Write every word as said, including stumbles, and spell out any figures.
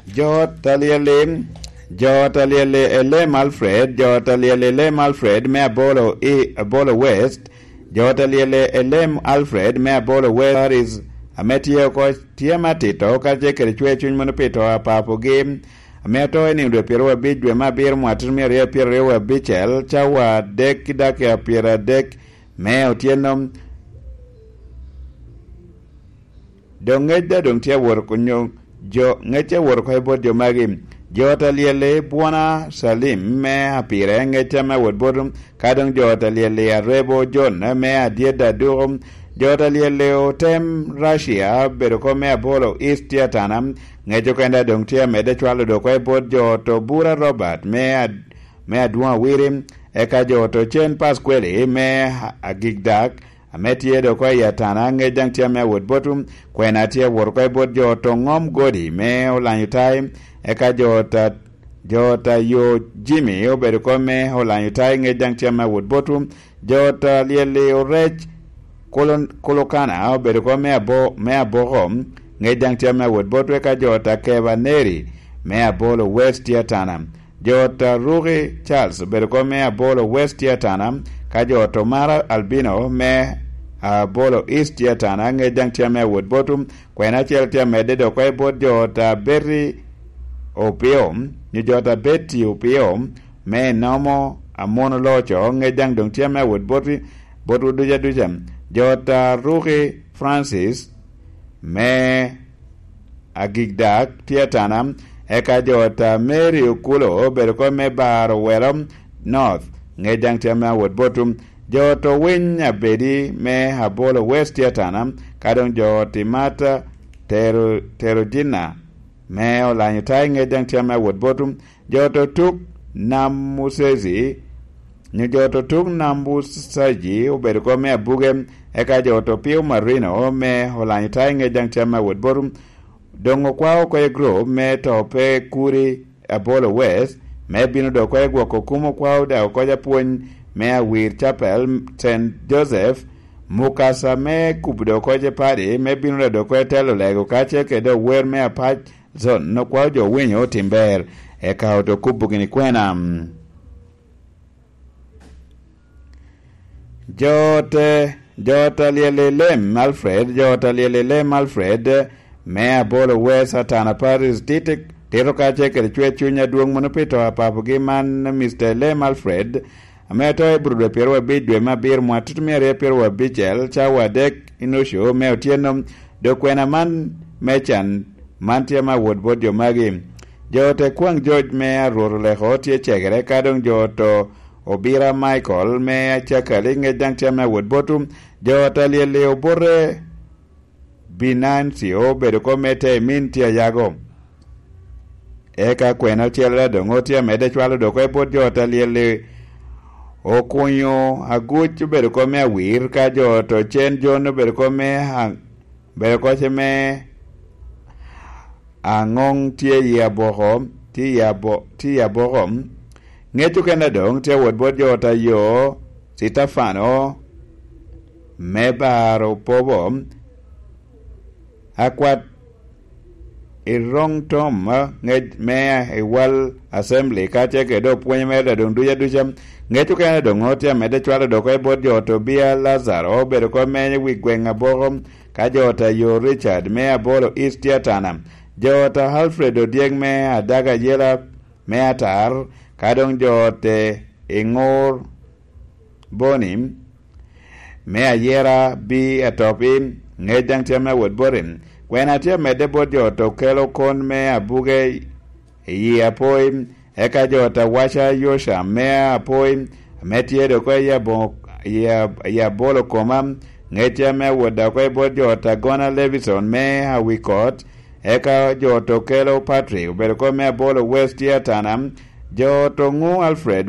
Jot Aliele Jot Aliele Lem Alfred Jot Aliele Lem Alfred me abolo e abolo west Jot Aliele Lem Alfred me abolo west is ametie ko tiema tito ka jekere chwe chuny mono pito apapo game ameto ni ndo pero abijwe mabir mwatir mi re pero abichel chawa dek dak ya pira dek me otieno dongeda dong tia wor kunyo jo ngeche wor ko bod jo magim Jota Liele Buona Salim me apire ngeche me wod bodum kadong Jota Liele Arebo John me adieda durum Jota Liele Otem Russia bedo ko me abolo East Tanam ngecho kenda dong tia mede chwalo do ko bod Joto Bura Robert me ad, me adwa wirim eka Joto Chen Pasquale me agigdak ametie do ko yatana ngejang tia me wod botum kwena tia wor ko bod Joto ngom godi me olanyu time eka Jota Jota yo Jimmy obedo ko me olanyu time ngejang tia me wod botum Jota Liele Orech kolon kolokana obedo ko me abo me abohom ngejang tia me wod botu eka Jota Keva Neri me abolo West Tanam Jota Rugi Charles obedo ko me abolo West Tanam ka Jota Mara Albino me abolo East Tanam ngejang tia me wod botum kwena chel tia me dedo ko bod Jota Berry Opiom ni Jota Betty Opiom me nomo amono locho ngejang dong tia me wod botu botu duja duja Jota Rugi Francis me agigdak tia tanam eka Jota Mary Okulo bedo ko me baro werom north ngejang tia me wod botum Jota Winya Bedi me abolo West tia tanam kadong Jota Mata Tero Terogina me olanyu tai ngejang tia me wod botum Jota Tuk Namusezi ni Jota Tuk Namusaji obedo ko me abugem eka Jota Pio Marino me olanyu tai ngejang tia me wod botum dongo kwao ko egro me tope kuri abolo West me bino do ko egwoko kumo kwao da ko japuonj me awir chapel Saint Joseph mukasa me kubdo ko je pari me bino do ko telo lego kache ke do wer me apach zon no kwao jo winyo timber eka oto kubugini kwena Jota Jota Liele Lem Alfred Jota Liele Lem Alfred me abolo West Atana Paris titik tero kache ke chwe chunya duong mono pito apapo gi man Mister Lem Alfred ameto e brudo pero abidwe mabir mwatutu mere pero abichel chawa dek inosho me otieno do kwena man mechan mantia ma wod bodio magi Jota Kwang George me aroro leho tie chegre kadong Joto Obira Michael me achakali ngejang tia me wod botum Jota Liele Obore Binansi obedo ko mete mintia yago eka kwena tiela dongo tia mede chwalo do ko bod Jota Liele okunyo aguch bedo ko me wir ka Joto Chen John bedo ko me bedo ko me angong tie ya bohom tie ya bo tie ya bohom ngetu kenda dong tia wod bod Jota yo Sitafano mebaro pobom akwat irong tom ngej me ewal assembly kache ke do puonj meda dong duya ducham ngetu kena dong otia mede chwalo do ko bod Jota Bia Lazaro bedo ko me wi gwenga bohom ka Jota yo Richard me abolo East Tanam Jota Alfredo Dieng me adaga yela me atar kadong Jota ingor bonim me ayera bi atopin ngejang tia me wod borin kwena tia mede bod Jota kelo kon me abuge yi apoim eka Jota washa yosha me apoim metie do ko ya bo ya ya bolo komam ngetia me woda ko bod Jota Gona Levison me awikot eka Jota kelo Patrick bedo ko me bolo West Tanam Jota Ngu Alfred